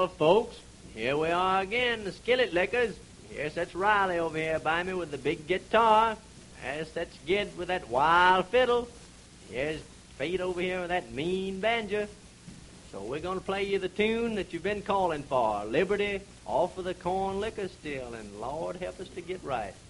Well, folks, here we are again, the Skillet Lickers. Here's that's Riley over here by me with the big guitar. There's that's Gid with that wild fiddle. Here's Fate over here with that mean banjo. So we're going to play you the tune that you've been calling for, Liberty off of the Corn Liquor Still, and Lord help us to get right.